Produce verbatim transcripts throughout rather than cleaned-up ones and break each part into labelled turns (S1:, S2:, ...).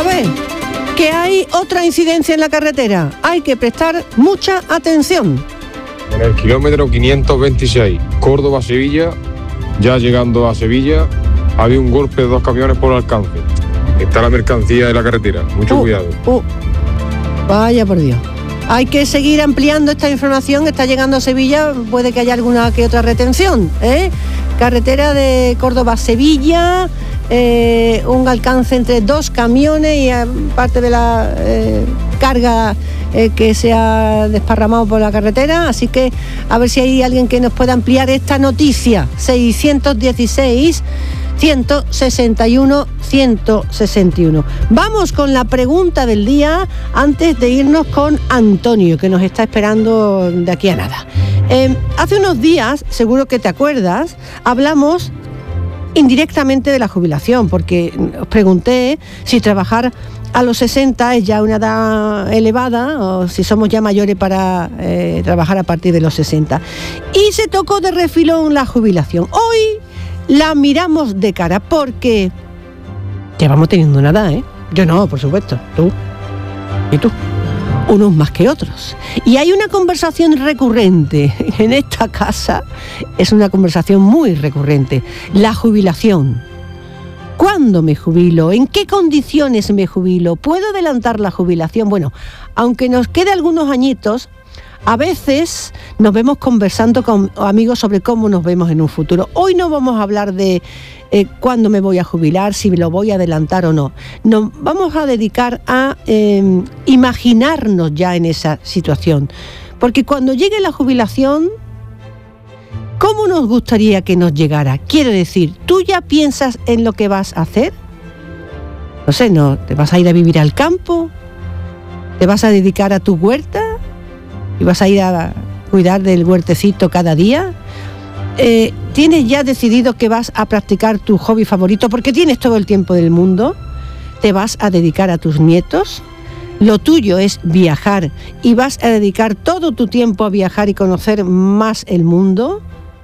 S1: ver, que hay otra incidencia en la carretera. Hay que prestar mucha atención.
S2: En el kilómetro quinientos veintiséis, Córdoba-Sevilla, ya llegando a Sevilla, había un golpe de dos camiones por alcance. Está la mercancía de la carretera, mucho
S1: uh,
S2: cuidado.
S1: Uh, vaya por Dios. Hay que seguir ampliando esta información, está llegando a Sevilla, puede que haya alguna que otra retención, ¿eh? Carretera de Córdoba-Sevilla, eh, un alcance entre dos camiones y eh, parte de la eh, carga eh, que se ha desparramado por la carretera, así que a ver si hay alguien que nos pueda ampliar esta noticia. Seiscientos dieciséis ciento sesenta y uno ciento sesenta y uno. Vamos con la pregunta del día antes de irnos con Antonio, que nos está esperando de aquí a nada. Eh, hace unos días, seguro que te acuerdas, hablamos indirectamente de la jubilación, porque os pregunté si trabajar a los sesenta es ya una edad elevada o si somos ya mayores para eh, trabajar a partir de los sesenta. Y se tocó de refilón la jubilación. Hoy la miramos de cara porque llevamos teniendo una edad, ¿eh? Yo no, por supuesto, tú y tú, unos más que otros. Y hay una conversación recurrente en esta casa, es una conversación muy recurrente, la jubilación. ¿Cuándo me jubilo? ¿En qué condiciones me jubilo? ¿Puedo adelantar la jubilación? Bueno, aunque nos quede algunos añitos, a veces nos vemos conversando con amigos sobre cómo nos vemos en un futuro. Hoy no vamos a hablar de eh, cuándo me voy a jubilar, si me lo voy a adelantar o no. Nos vamos a dedicar a eh, imaginarnos ya en esa situación. Porque cuando llegue la jubilación, ¿cómo nos gustaría que nos llegara? Quiero decir, ¿tú ya piensas en lo que vas a hacer? No sé, ¿no? ¿Te vas a ir a vivir al campo? ¿Te vas a dedicar a tu huerta? ¿Y vas a ir a cuidar del huertecito cada día? Eh, ¿Tienes ya decidido que vas a practicar tu hobby favorito porque tienes todo el tiempo del mundo? ¿Te vas a dedicar a tus nietos? Lo tuyo es viajar y vas a dedicar todo tu tiempo a viajar y conocer más el mundo.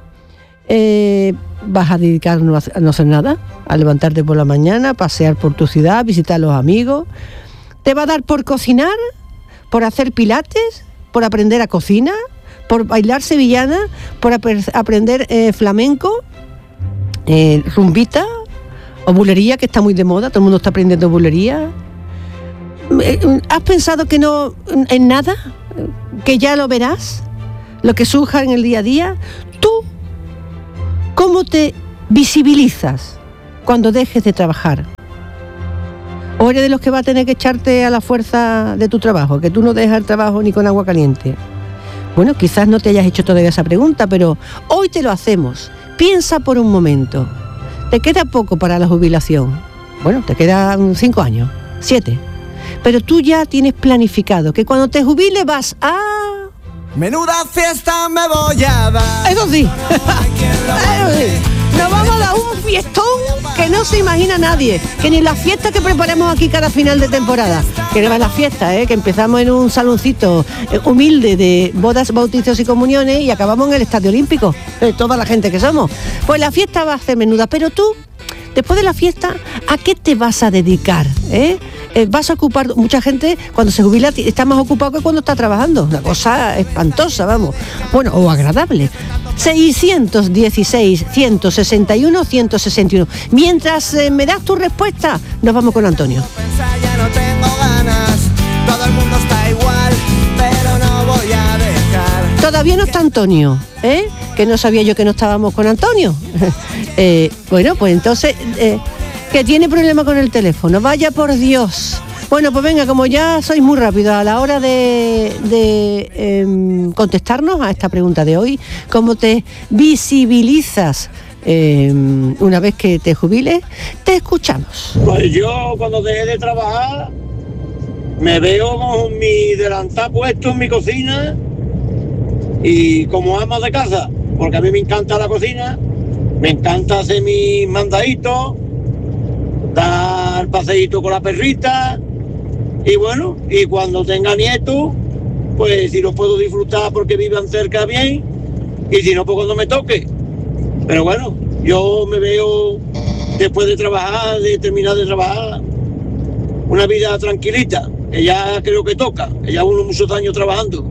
S1: Eh, ¿Vas a dedicar a no hacer nada? A levantarte por la mañana, pasear por tu ciudad, visitar a los amigos. ¿Te va a dar por cocinar? ¿Por hacer pilates? ¿Por aprender a cocina? ¿Por bailar sevillana? ¿Por ap- aprender eh, flamenco? Eh, ¿Rumbita? ¿O bulería, que está muy de moda? Todo el mundo está aprendiendo bulería. ¿Has pensado que no en nada? ¿Que ya lo verás? ¿Lo que surja en el día a día? ¿Tú cómo te visibilizas cuando dejes de trabajar? ¿O eres de los que va a tener que echarte a la fuerza de tu trabajo, que tú no dejas el trabajo ni con agua caliente? Bueno, quizás no te hayas hecho todavía esa pregunta, pero hoy te lo hacemos. Piensa por un momento. ¿Te queda poco para la jubilación? Bueno, te quedan cinco años, siete. Pero tú ya tienes planificado que cuando te jubiles vas a...
S3: Menuda fiesta me voy a dar.
S1: Eso sí. Eso sí. Nos vamos a dar un fiestón que no se imagina nadie, que ni la fiesta que preparemos aquí cada final de temporada, que no es la fiesta, ¿eh? Que empezamos en un saloncito eh, humilde de bodas, bautizos y comuniones y acabamos en el Estadio Olímpico, eh, toda la gente que somos. Pues la fiesta va a ser menuda, pero tú, después de la fiesta, ¿a qué te vas a dedicar? ¿Eh? Eh, vas a ocupar, mucha gente cuando se jubila está más ocupado que cuando está trabajando, una cosa espantosa, vamos, bueno, o agradable. Seiscientos dieciséis, ciento sesenta y uno, ciento sesenta y uno. Mientras eh, me das tu respuesta, nos vamos con Antonio.
S3: Ya no tengo ganas, todo el mundo está igual, pero no voy a dejar.
S1: Todavía no está Antonio, ¿eh? Que no sabía yo que no estábamos con Antonio. eh, bueno, pues entonces... Eh, que tiene problema con el teléfono, vaya por Dios. Bueno, pues venga, como ya sois muy rápidos a la hora de, de eh, contestarnos a esta pregunta de hoy, ¿cómo te visibilizas eh, una vez que te jubiles? Te escuchamos.
S4: Pues yo cuando dejé de trabajar me veo con mi delantal puesto en mi cocina y como ama de casa, porque a mí me encanta la cocina, me encanta hacer mis mandaditos, dar paseíto con la perrita y bueno, y cuando tenga nietos, pues si los puedo disfrutar porque vivan cerca bien y si no, pues cuando me toque. Pero bueno, yo me veo después de trabajar, de terminar de trabajar, una vida tranquilita, que ya creo que toca, que ya uno muchos años trabajando.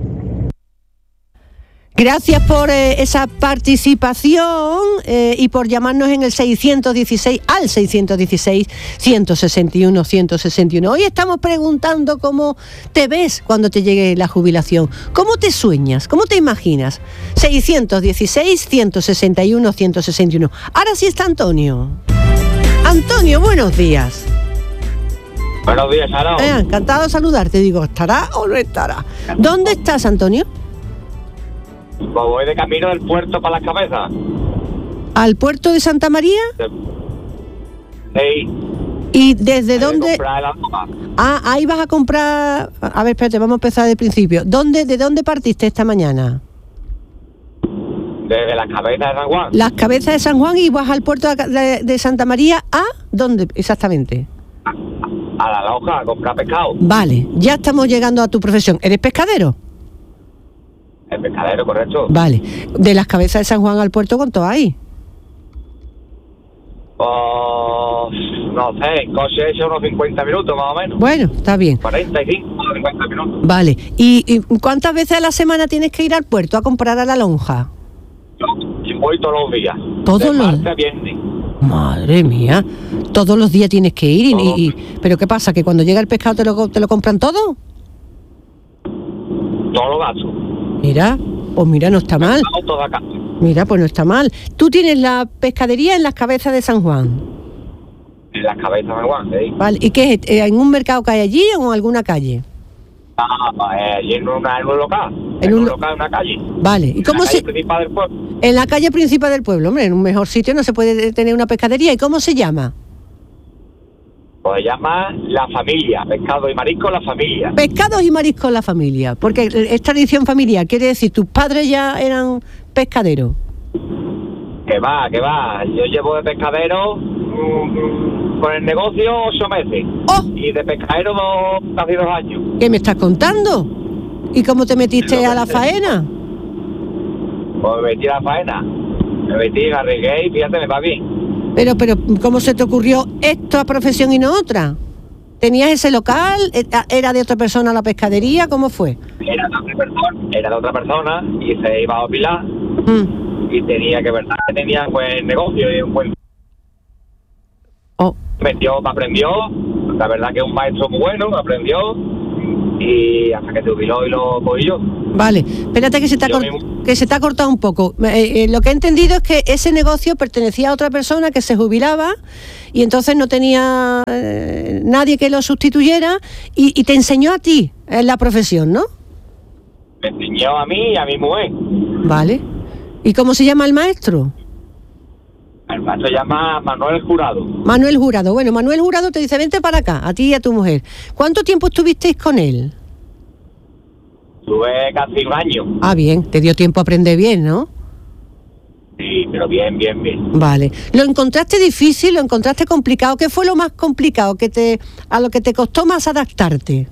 S1: Gracias por eh, esa participación eh, y por llamarnos en el seiscientos dieciséis al seiscientos dieciséis, ciento sesenta y uno, ciento sesenta y uno. Hoy estamos preguntando cómo te ves cuando te llegue la jubilación. ¿Cómo te sueñas? ¿Cómo te imaginas? seiscientos dieciséis, ciento sesenta y uno, ciento sesenta y uno. Ahora sí está Antonio. Antonio, buenos días.
S5: Buenos días, Sara.
S1: Eh, encantado de saludarte. Digo, ¿estará o no estará? ¿Dónde estás, Antonio?
S5: Pues voy de camino del puerto para Las Cabezas.
S1: ¿Al puerto de Santa María?
S5: Sí.
S1: ¿Y desde
S5: Voy a
S1: dónde?
S5: comprar el azúcar.
S1: Ah, ahí vas a comprar... A ver, espérate, vamos a empezar del principio. ¿Dónde, ¿De dónde partiste esta mañana?
S5: Desde Las Cabezas de San Juan.
S1: Las Cabezas de San Juan y vas al puerto de, de Santa María. ¿A dónde exactamente?
S5: A La Lonja a comprar pescado.
S1: Vale, ya estamos llegando a tu profesión. ¿Eres pescadero?
S5: El pescadero, correcto.
S1: Vale. De Las Cabezas de San Juan al puerto, ¿cuánto hay?
S5: Pues, no sé, en coche he hecho unos cincuenta minutos más o menos.
S1: Bueno, está bien.
S5: cuarenta y cinco, cincuenta minutos.
S1: Vale. ¿Y, y cuántas veces a la semana tienes que ir al puerto a comprar a la lonja?
S5: Yo, yo voy todos los días.
S1: ¿Todos
S5: de
S1: los-
S5: martes a viernes.
S1: Madre mía. Todos los días tienes que ir. Y,
S5: Todos.
S1: y- y- ¿Pero qué pasa? ¿Que cuando llega el pescado te lo, te lo compran todo?
S5: Todos los gastos.
S1: Mira, pues mira, no está mal.
S5: Vamos todos acá.
S1: Mira, pues no está mal. Tú tienes la pescadería en Las Cabezas de San Juan.
S5: En Las Cabezas de San Juan, ¿sí?
S1: Vale. ¿Y qué es? ¿En un mercado que hay allí o en alguna calle?
S5: Ah, pues allí en, una, en un local.
S1: En
S5: En
S1: un
S5: un
S1: lo-
S5: local, en una calle.
S1: Vale. ¿Y
S5: En
S1: cómo
S5: la calle
S1: se...?
S5: principal del pueblo.
S1: En la calle principal del pueblo, hombre, en un mejor sitio no se puede tener una pescadería. ¿Y cómo se llama?
S5: Pues se llama La Familia, pescado y marisco La Familia.
S1: Pescados y mariscos en la familia. Porque es tradición familiar. Quiere decir, tus padres ya eran pescaderos.
S5: Que va, que va. Yo llevo de pescadero mm, con el negocio ocho meses.
S1: ¡Oh!
S5: Y de pescadero dos, casi dos años.
S1: ¿Qué me estás contando? ¿Y cómo te metiste a la faena?
S5: Pues me metí a la faena. Me metí, me arriesgué y fíjate, me va bien.
S1: Pero, pero, ¿cómo se te ocurrió esta profesión y no otra? ¿Tenías ese local? ¿Era de otra persona la pescadería? ¿Cómo fue?
S5: Era de otra persona, era de otra persona y se iba a opilar
S1: Mm.
S5: y tenía que, verdad, que tenía buen negocio y un buen...
S1: Oh,
S5: Metió, aprendió, la verdad que es un maestro muy bueno, aprendió y hasta que se jubiló y lo cogí yo.
S1: vale. Espérate que se te ha,
S5: Yo
S1: cor-
S5: mismo.
S1: que se te ha cortado un poco. Eh, eh, lo que he entendido es que ese negocio pertenecía a otra persona que se jubilaba y entonces no tenía eh, nadie que lo sustituyera y, y te enseñó a ti en la profesión, ¿no?
S5: Me enseñó a mí y a mi mujer.
S1: Vale. ¿Y cómo se llama el maestro?
S5: El maestro se llama Manuel Jurado.
S1: Manuel Jurado. Bueno, Manuel Jurado te dice, vente para acá, a ti y a tu mujer. ¿Cuánto tiempo estuvisteis con él?
S5: Tuve casi un año.
S1: Ah, bien, te dio tiempo a aprender bien, ¿no?
S5: Sí, pero bien, bien, bien.
S1: Vale. ¿Lo encontraste difícil? ¿Lo encontraste complicado? ¿Qué fue lo más complicado que te, a lo que te costó más adaptarte?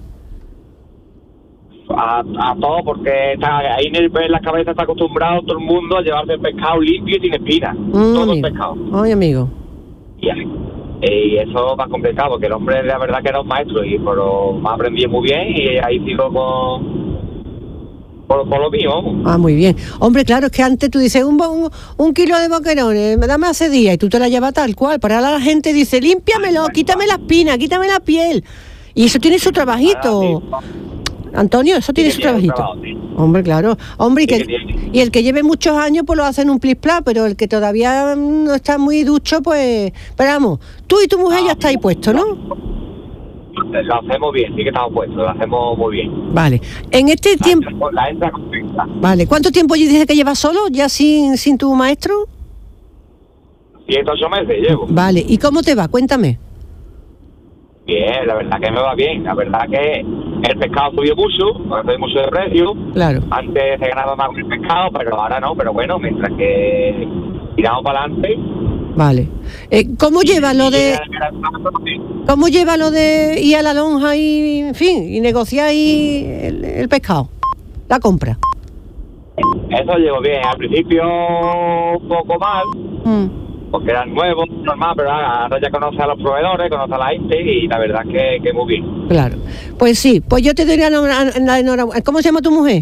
S5: A, a todo, porque está, ahí en, el, en la cabeza está acostumbrado todo el mundo a llevarse el pescado limpio y sin espinas.
S1: Mm,
S5: todo el
S1: amigo.
S5: pescado.
S1: Ay, amigo.
S5: Y, y eso es más complicado, porque el hombre la verdad que era un maestro, y pero me aprendí muy bien y ahí sigo con, con, con lo mío. Vamos.
S1: Ah, muy bien. Hombre, claro, es que antes tú dices un, un, un kilo de boquerones, me dame hace día, y tú te la llevas tal cual. Para ahora la gente dice, límpiamelo, quítame la espina, quítame la piel. Y eso tiene su trabajito. Antonio, eso tiene su trabajito.
S5: Trabajo, sí.
S1: Hombre, claro. Hombre, y,
S5: Sí,
S1: que,
S5: que tiene.
S1: y el que lleve muchos años, pues lo hace en un plis-plas, pero el que todavía no está muy ducho, pues... Pero vamos, tú y tu mujer ya estáis puestos, ¿no?
S5: Lo hacemos bien, sí que estamos puestos, lo hacemos muy bien.
S1: Vale. En este
S5: La
S1: tiempo...
S5: entra, la entra completa.
S1: Vale. ¿Cuánto tiempo dices que llevas solo, ya sin, sin tu maestro?
S5: Siete, ocho meses llevo.
S1: Vale. ¿Y cómo te va? Cuéntame.
S5: Bien, la verdad que me va bien. La verdad que el pescado subió mucho, ha subido mucho de precio.
S1: Claro.
S5: Antes se ganaba más con el pescado, pero ahora no. Pero bueno, mientras que tiramos para adelante.
S1: Vale. Eh, ¿Cómo lleva lo de... ¿Cómo lleva lo de ir a la lonja y, en fin, y negociar ahí el, el pescado? La compra.
S5: Eso llevo bien. Al principio un poco mal,
S1: Mm.
S5: porque eran nuevos, normal, pero ahora ya conoce a los proveedores, conoce a la gente y la verdad es que, que muy bien.
S1: Claro. Pues sí, pues yo te doy la, la enhorabuena. ¿Cómo se llama tu mujer?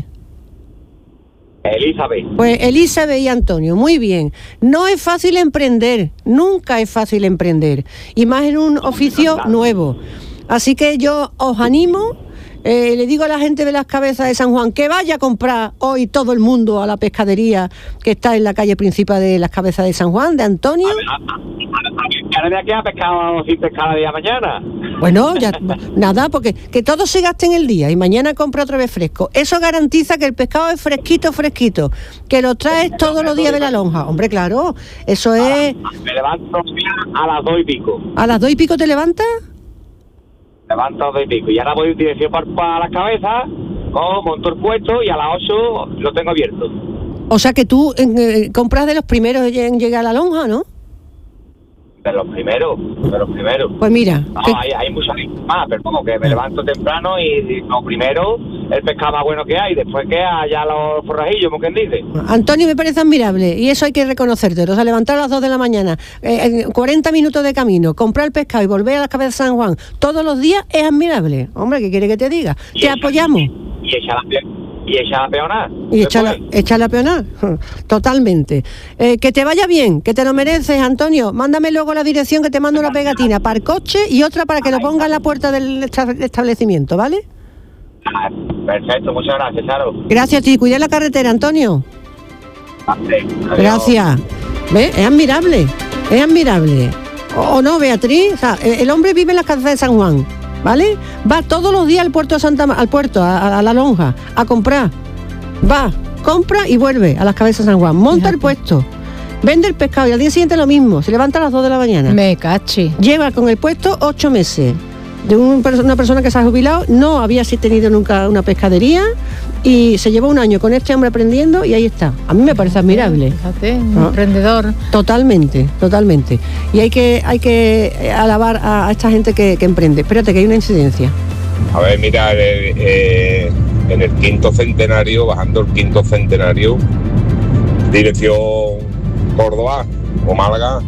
S5: Elizabeth.
S1: Pues Elizabeth y Antonio, muy bien. No es fácil emprender, nunca es fácil emprender, y más en un oficio nuevo. Así que yo os animo, eh, le digo a la gente de las Cabezas de San Juan que vaya a comprar hoy todo el mundo a la pescadería que está en la calle principal de las Cabezas de San Juan, de Antonio.
S5: ¿Ahora de aquí ha pescado sin pescar de día mañana?
S1: Bueno, ya nada, porque que todo se gaste en el día y mañana compra otra vez fresco. Eso garantiza que el pescado es fresquito, fresquito, que lo traes todos los días de la lonja. Hombre, claro, eso es...
S5: Me levanto a las dos y pico.
S1: ¿A las dos y pico te levantas?
S5: Levanto a las dos y pico. Y ahora voy en dirección para, para las Cabezas, oh, monto el puesto y a las ocho lo tengo abierto.
S1: O sea que tú eh, compras de los primeros en llegar a la lonja, ¿no?
S5: De los primeros, de los primeros.
S1: Pues mira...
S5: No,
S1: que...
S5: hay, hay muchas más, pero como que me levanto temprano y, y lo primero, el pescado más bueno que hay, después que haya los forrajillos, como quien dice.
S1: Antonio, me parece admirable, y eso hay que reconocértelo. O sea, levantar a las dos de la mañana, eh, cuarenta minutos de camino, comprar el pescado y volver a las Cabezas de San Juan todos los días es admirable. Hombre, ¿qué quiere que te diga?
S5: Y
S1: te
S5: echa,
S1: apoyamos.
S5: Y echa la, y echa la peonada.
S1: Y echarla, echarla a peonar, totalmente. Eh, que te vaya bien, que te lo mereces, Antonio. Mándame luego la dirección, que te mando una pegatina para el coche y otra para que lo ponga en la puerta del establecimiento, ¿vale?
S5: Ah, perfecto, muchas gracias, Charo.
S1: Gracias a ti, cuida la carretera, Antonio.
S5: Vale,
S1: gracias. ¿Ves? Es admirable, es admirable. ¿O, o no, Beatriz? O sea, el, el hombre vive en las Cabezas de San Juan, ¿vale? Va todos los días al puerto de Santa al puerto, a, a la lonja, a comprar. Va, compra y vuelve a las Cabezas de San Juan. Monta Fíjate. el puesto, vende el pescado y al día siguiente lo mismo. Se levanta a las dos de la mañana.
S6: Me cachi.
S1: Lleva con el puesto ocho meses. De un, una persona que se ha jubilado, no había tenido nunca una pescadería y se llevó un año con este hombre aprendiendo y ahí está. A mí me parece admirable.
S6: Fíjate, un
S1: ¿no?
S6: emprendedor.
S1: Totalmente, totalmente. Y hay que hay que alabar a, a esta gente que, que emprende. Espérate, que hay una incidencia.
S2: A ver, mira, eh, eh, en el quinto centenario, bajando el quinto centenario, dirección Córdoba o Málaga,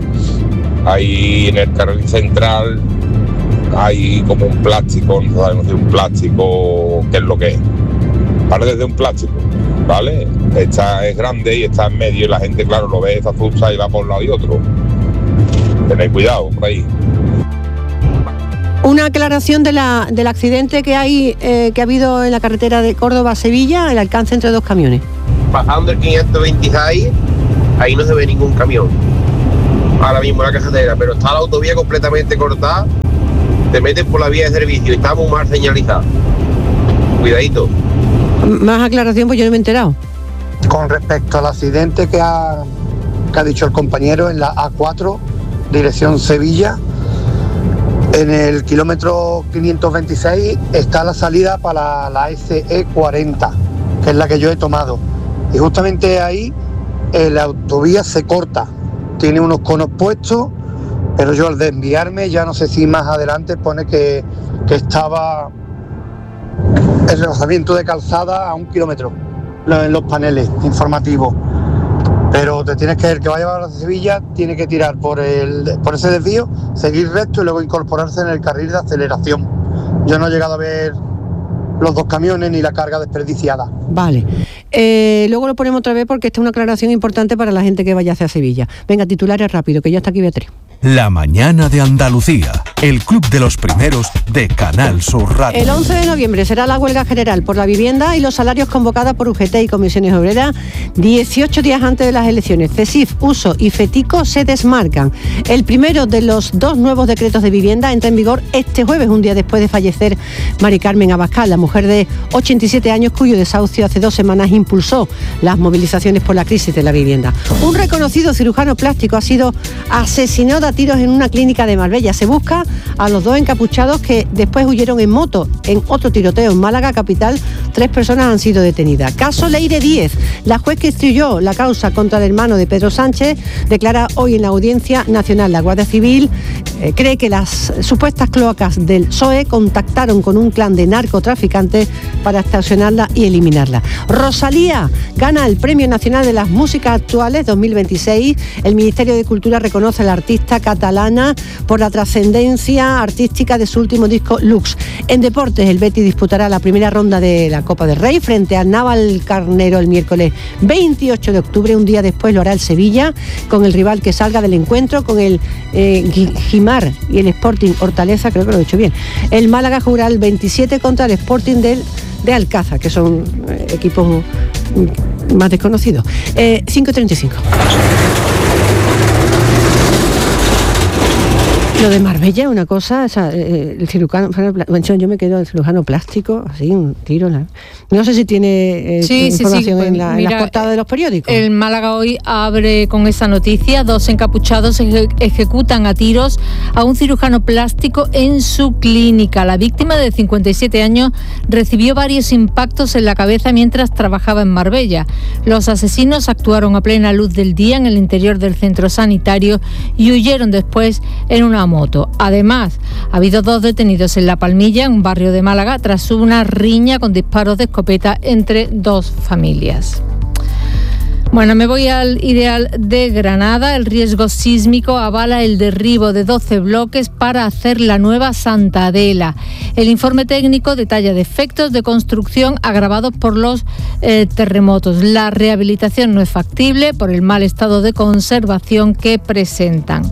S2: ahí en el carril central hay como un plástico, no sabemos si un plástico, qué es lo que es. Parece de un plástico, ¿vale? Esta es grande y está en medio y la gente, claro, lo ve, se asusta y va por un lado y otro. Tened cuidado por ahí.
S1: Una aclaración de la, del accidente que hay eh, que ha habido en la carretera de Córdoba a Sevilla, el alcance entre dos camiones.
S7: Bajando el quinientos veintiséis, ahí no se ve ningún camión. Ahora mismo la carretera, pero está la autovía completamente cortada. Te metes por la vía de servicio y está muy mal señalizada. Cuidadito.
S1: Más aclaración, pues yo no me he enterado.
S8: Con respecto al accidente que ha, que ha dicho el compañero en la A cuatro, dirección Sevilla, en el kilómetro quinientos veintiséis está la salida para la S E cuarenta, que es la que yo he tomado. Y justamente ahí eh, la autovía se corta, tiene unos conos puestos, pero yo al desviarme, ya no sé si más adelante pone que, que estaba el rebasamiento de calzada a un kilómetro en los paneles informativos. Pero te tienes que, el que va a llevar a Sevilla tiene que tirar por, el, por ese desvío, seguir recto y luego incorporarse en el carril de aceleración. Yo no he llegado a ver los dos camiones ni la carga desperdiciada.
S1: Vale. Eh, luego lo ponemos otra vez porque esta es una aclaración importante para la gente que vaya hacia Sevilla. Venga, titulares rápido, que ya está aquí Beatriz.
S9: La mañana de Andalucía, el club de los primeros de Canal Sur Radio.
S1: El once de noviembre será la huelga general por la vivienda y los salarios convocada por U G T y Comisiones Obreras dieciocho días antes de las elecciones. CESIF, Uso y FETICO se desmarcan. El primero de los dos nuevos decretos de vivienda entra en vigor este jueves, un día después de fallecer Mari Carmen Abascal, la mujer de ochenta y siete años cuyo desahucio hace dos semanas impulsó las movilizaciones por la crisis de la vivienda. Un reconocido cirujano plástico ha sido asesinado a tiros en una clínica de Marbella. Se busca a los dos encapuchados que después huyeron en moto. En otro tiroteo en Málaga capital, tres personas han sido detenidas. Caso Leire Díez. La juez que instruyó la causa contra el hermano de Pedro Sánchez declara hoy en la Audiencia Nacional. La Guardia Civil eh, cree que las supuestas cloacas del P S O E contactaron con un clan de narcotraficantes para extorsionarla y eliminarla. Rosalía gana el Premio Nacional de las Músicas Actuales dos mil veintiséis. El Ministerio de Cultura reconoce a la artista catalana por la trascendencia artística de su último disco Lux. En deportes, el Betis disputará la primera ronda de la Copa del Rey frente al Navalcarnero el miércoles veintiocho de octubre. Un día después lo hará el Sevilla con el rival que salga del encuentro, con el eh, Gimar y el Sporting Hortaleza, creo que lo he hecho bien. El Málaga jugará el veintisiete contra el Sporting del, de Alcázar, que son eh, equipos más desconocidos. Eh, cinco y treinta y cinco. Lo de Marbella es una cosa, o sea, el cirujano, yo me quedo el cirujano plástico, así, un tiro. ¿no? no sé si tiene eh,
S6: sí,
S1: información
S6: sí, sí,
S1: en, la, mira, en las portadas de los periódicos.
S6: El Málaga hoy abre con esa noticia: dos encapuchados eje- ejecutan a tiros a un cirujano plástico en su clínica. La víctima, de cincuenta y siete años, recibió varios impactos en la cabeza mientras trabajaba en Marbella. Los asesinos actuaron a plena luz del día en el interior del centro sanitario y huyeron después en una moto. Además, ha habido dos detenidos en La Palmilla, en un barrio de Málaga, tras una riña con disparos de escopeta entre dos familias. Bueno, me voy al Ideal de Granada. El riesgo sísmico avala el derribo de doce bloques para hacer la nueva Santa Adela. El informe técnico detalla defectos de construcción agravados por los eh, terremotos. La rehabilitación no es factible por el mal estado de conservación que presentan.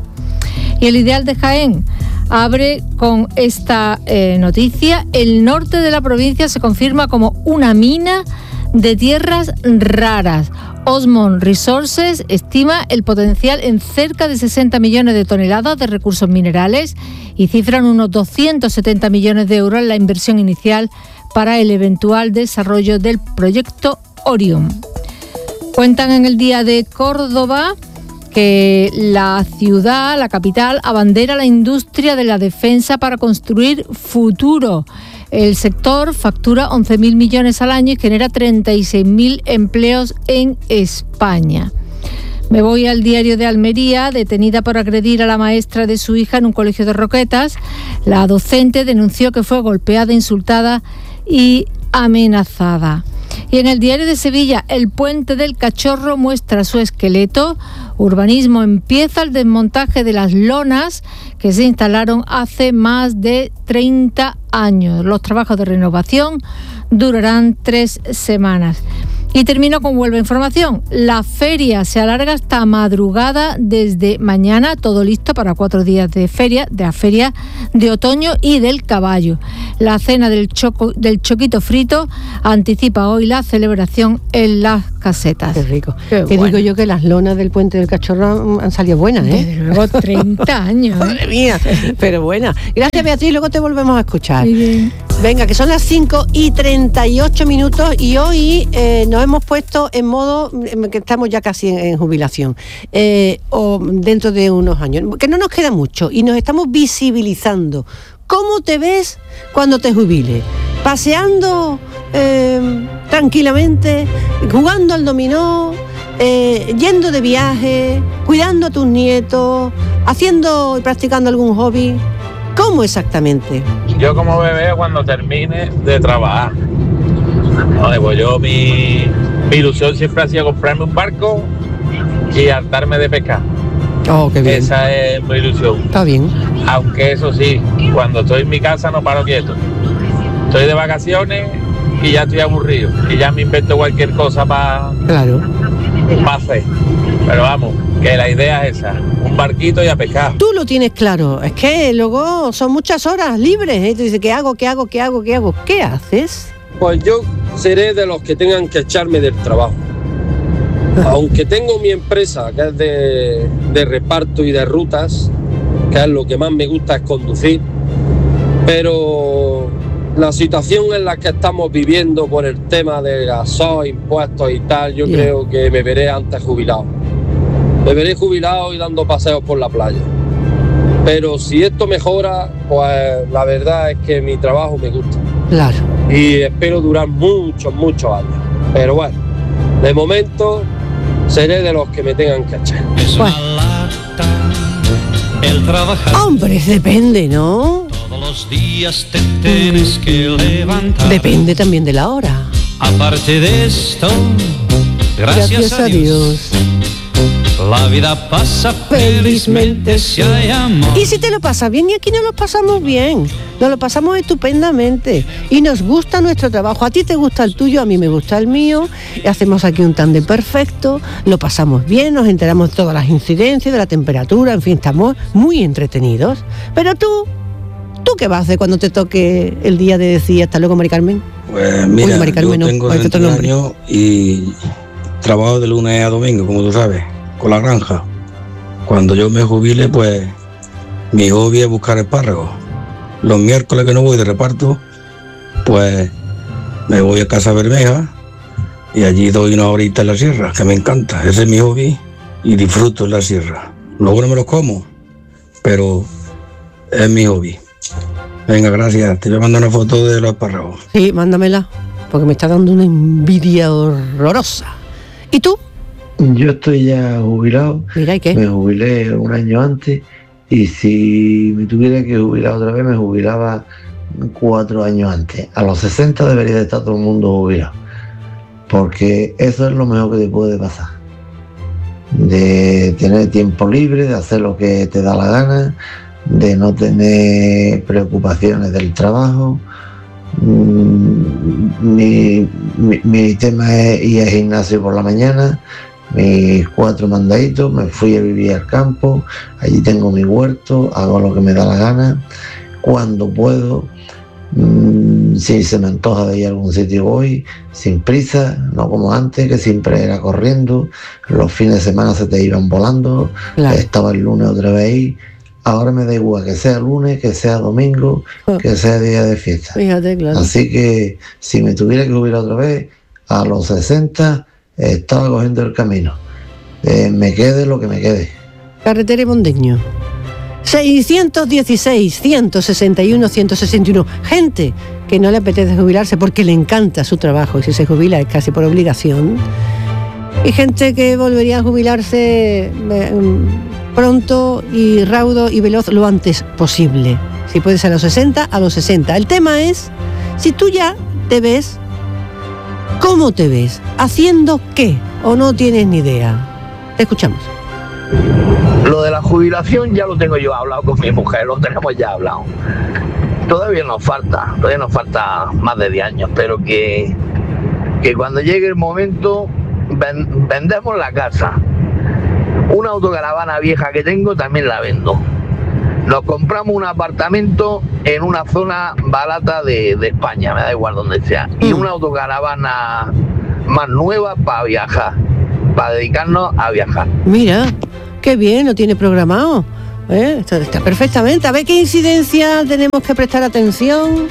S6: Y el Ideal de Jaén abre con esta eh, noticia: el norte de la provincia se confirma como una mina de tierras raras. Osmond Resources estima el potencial en cerca de sesenta millones de toneladas de recursos minerales y cifran unos doscientos setenta millones de euros en la inversión inicial para el eventual desarrollo del proyecto Orion. Cuentan en el Día de Córdoba que la ciudad, la capital, abandera la industria de la defensa para construir futuro. El sector factura once mil millones al año y genera treinta y seis mil empleos en España. Me voy al Diario de Almería. Detenida por agredir a la maestra de su hija en un colegio de Roquetas, la docente denunció que fue golpeada, insultada y amenazada. Y en el Diario de Sevilla, el Puente del Cachorro muestra su esqueleto. Urbanismo empieza el desmontaje de las lonas que se instalaron hace más de treinta años. Los trabajos de renovación durarán tres semanas. Y termino con Huelva Información. La feria se alarga hasta madrugada desde mañana, todo listo para cuatro días de feria, de la feria de otoño y del caballo. La cena del, choco, del choquito frito anticipa hoy la celebración en las casetas.
S1: Qué rico.
S6: Qué
S1: Te
S6: bueno.
S1: digo yo que las lonas del Puente del Cachorro han salido buenas, ¿eh?
S6: Desde luego, treinta años.
S1: Madre mía, pero buena. Gracias, Beatriz, luego te volvemos a escuchar.
S6: Muy bien.
S1: Venga, que son las cinco y treinta y ocho minutos y hoy eh, nos hemos puesto en modo que estamos ya casi en, en jubilación eh, o dentro de unos años, que no nos queda mucho y nos estamos visibilizando. ¿Cómo te ves cuando te jubiles? ¿Paseando eh, tranquilamente, jugando al dominó, eh, yendo de viaje, cuidando a tus nietos, haciendo y practicando algún hobby? ¿Cómo exactamente?
S10: Yo como me veo cuando termine de trabajar. Vale, pues yo mi, mi ilusión siempre ha sido comprarme un barco y hartarme de pescar.
S1: Oh, qué bien.
S10: Esa es mi ilusión.
S1: Está bien.
S10: Aunque eso sí, cuando estoy en mi casa no paro quieto. Estoy de vacaciones y ya estoy aburrido. Y ya me invento cualquier cosa para
S1: Claro.
S10: hacer. Pero vamos, que la idea es esa. Un barquito y a pescar.
S1: Tú lo tienes claro. Es que luego son muchas horas libres. ¿eh? Tú dices, ¿qué hago? ¿Qué hago? ¿Qué hago? ¿Qué hago? ¿Qué haces?
S11: Pues yo seré de los que tengan que echarme del trabajo. Aunque tengo mi empresa, que es de, de reparto y de rutas, que es lo que más me gusta es conducir, pero la situación en la que estamos viviendo por el tema de gasoil, impuestos y tal, yo
S1: Yeah.
S11: creo que me veré antes jubilado. Me veré jubilado y dando paseos por la playa. Pero si esto mejora, pues la verdad es que mi trabajo me gusta.
S1: Claro.
S11: Y espero durar muchos, muchos años. Pero bueno, de momento seré de los que me tengan que echar.
S1: Bueno,
S12: el trabajar.
S1: Hombre, depende, ¿no?
S12: Todos los días te tienes que levantar.
S1: Depende también de la hora.
S12: Aparte de esto, gracias, gracias a, Dios, a Dios, la vida pasa felizmente si hay amor.
S1: Y si te lo pasas bien, y aquí nos lo pasamos bien, nos lo pasamos estupendamente y nos gusta nuestro trabajo. A ti te gusta el tuyo, a mí me gusta el mío, y hacemos aquí un tándem perfecto, lo pasamos bien, nos enteramos de todas las incidencias, de la temperatura, en fin, estamos muy entretenidos. Pero tú, ¿tú qué vas a hacer cuando te toque el día de decir hasta luego, Mari Carmen?
S13: Pues mira, Uy, Mari Carmen, yo tengo treinta no, años y trabajo de lunes a domingo, como tú sabes, con la granja. Cuando yo me jubile, pues mi hobby es buscar espárragos. Los miércoles que no voy de reparto, pues me voy a Casa Bermeja y allí doy una horita en la sierra, que me encanta. Ese es mi hobby y disfruto en la sierra. Luego no me los como, pero es mi hobby. Venga, gracias. Te voy a mandar una foto de los espárragos.
S1: Sí, mándamela, porque me está dando una envidia horrorosa. ¿Y tú?
S14: Yo estoy ya jubilado.
S1: Mira, ¿y qué?
S14: Me jubilé un año antes y si me tuviera que jubilar otra vez, me jubilaba cuatro años antes. A los sesenta debería de estar todo el mundo jubilado, porque eso es lo mejor que te puede pasar. De tener tiempo libre, de hacer lo que te da la gana, de no tener preocupaciones del trabajo. Mi, mi, mi tema es ir al gimnasio por la mañana, mis cuatro mandaditos, me fui a vivir al campo, allí tengo mi huerto, hago lo que me da la gana, cuando puedo, mmm, si se me antoja de ir a algún sitio voy, sin prisa, no como antes, que siempre era corriendo, los fines de semana se te iban volando, claro. Estaba el lunes otra vez ahí. Ahora me da igual que sea lunes, que sea domingo, oh. que sea día de fiesta.
S1: Fíjate, claro.
S14: Así que si me tuviera que jubilar otra vez, a los sesenta eh, estaba cogiendo el camino. Eh, me quede lo que me quede.
S1: Carretera y Mondeño. seiscientos dieciséis, ciento sesenta y uno, ciento sesenta y uno. Gente que no le apetece jubilarse porque le encanta su trabajo y si se jubila es casi por obligación. Y gente que volvería a jubilarse Eh, pronto y raudo y veloz lo antes posible. Si puede ser a los sesenta, a los sesenta. El tema es, si tú ya te ves, ¿cómo te ves? ¿Haciendo qué? ¿O no tienes ni idea? Te escuchamos.
S15: Lo de la jubilación ya lo tengo yo hablado con mi mujer, lo tenemos ya hablado. Todavía nos falta, todavía nos falta más de diez años, pero que, que cuando llegue el momento ven, vendemos la casa. Una autocaravana vieja que tengo también la vendo. Nos compramos un apartamento en una zona barata de, de España, me da igual donde sea. Y una autocaravana más nueva para viajar, para dedicarnos a viajar.
S1: Mira, qué bien, lo tiene programado. ¿Eh? Está, está perfectamente. A ver qué incidencia tenemos que prestar atención.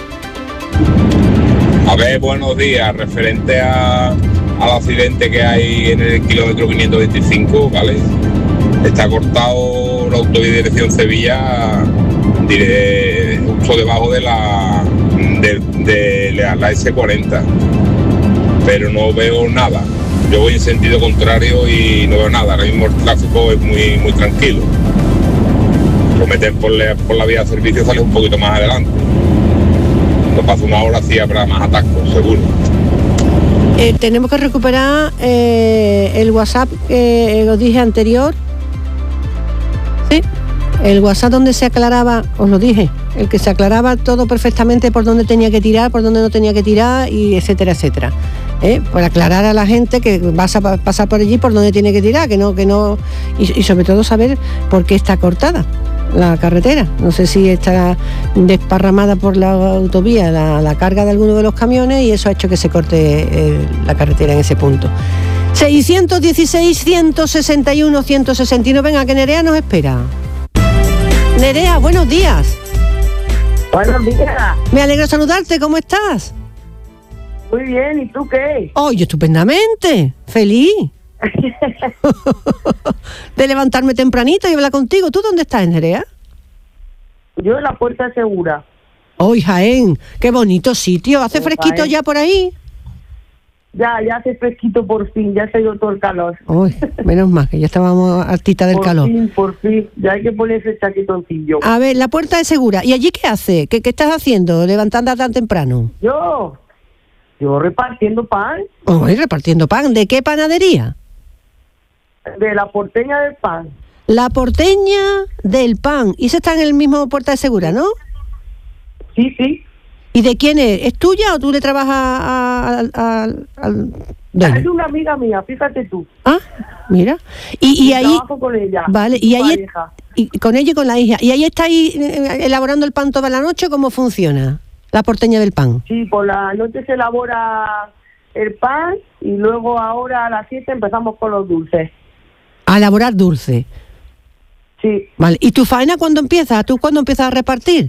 S2: A ver, buenos días. Referente a... al accidente que hay en el kilómetro quinientos veinticinco, ¿vale? Está cortado la autovía de dirección Sevilla, dire, justo debajo de la de, de la, la ese cuarenta, pero no veo nada. Yo voy en sentido contrario y no veo nada. Ahora mismo el tráfico es muy muy tranquilo. Por meter por la, por la vía de servicio sale un poquito más adelante. No pasa una hora así habrá más atascos, seguro.
S1: Eh, tenemos que recuperar eh, el WhatsApp que eh, os dije anterior. Sí, el WhatsApp donde se aclaraba, os lo dije, el que se aclaraba todo perfectamente por dónde tenía que tirar, por dónde no tenía que tirar, y etcétera, etcétera. ¿Eh? Para aclarar a la gente que vas a pasar por allí por dónde tiene que tirar, que no, que no, y, y sobre todo saber por qué está cortada la carretera. No sé si está desparramada por la autovía la, la carga de alguno de los camiones y eso ha hecho que se corte eh, la carretera en ese punto. seiscientos dieciséis, ciento sesenta y uno, ciento sesenta y nueve. Venga, que Nerea nos espera. Nerea, buenos días.
S16: Buenos días.
S1: Me alegra saludarte, ¿cómo estás?
S16: Muy bien, ¿y tú qué?
S1: Oh, yo estupendamente, feliz. De levantarme tempranito y hablar contigo. ¿Tú dónde estás, Nerea?
S16: Yo en la Puerta Segura.
S1: ¡Oh, Jaén! ¡Qué bonito sitio! ¿Hace
S16: Oh,
S1: fresquito
S16: Jaén.
S1: ya por ahí?
S16: Ya, ya hace fresquito por fin, ya se ha ido todo el calor.
S1: Uy, menos mal, que ya estábamos hartita del
S16: por
S1: calor.
S16: Por fin, por fin, ya hay que ponerse el chaquetoncillo.
S1: A ver, la puerta es segura. ¿Y allí qué hace? ¿Qué, qué estás haciendo, levantando tan temprano?
S16: Yo, yo repartiendo pan.
S1: Uy, repartiendo pan. ¿De qué panadería?
S16: De la Porteña del Pan.
S1: La Porteña del Pan. Y eso está en el mismo Puerta de Segura, ¿no?
S16: Sí, sí.
S1: ¿Y de quién es? ¿Es tuya o tú le trabajas a, a, a, al dueño?
S16: Es una amiga mía, fíjate tú.
S1: Ah, mira. Y, y ahí
S16: trabajo con ella.
S1: Vale, y ahí y con ella y con la hija. ¿Y ahí estáis elaborando el pan toda la noche? ¿Cómo funciona la Porteña del Pan?
S16: Sí, por la noche se elabora el pan y luego ahora a las siete empezamos con los dulces.
S1: A elaborar dulce.
S16: Sí.
S1: Vale. ¿Y tu faena cuándo empieza? ¿Tú cuándo empiezas a repartir?